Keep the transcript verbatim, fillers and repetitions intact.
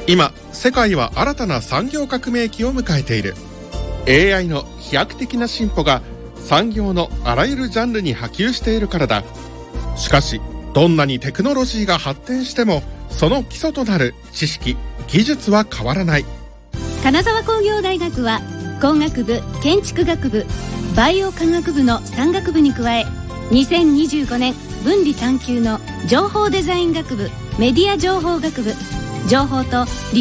今世界は新たな産業革命期を迎えている。 エーアイ の飛躍的な進歩が産業のあらゆるジャンルに波及しているからだ。しかしどんなにテクノロジーが発展してもその基礎となる知識・技術は変わらない。 金沢工業大学は工学部、建築学部、バイオ科学部のさん学部に加え、にせんにじゅうごねん分離探究の情報デザイン学部、メディア情報学部、情報と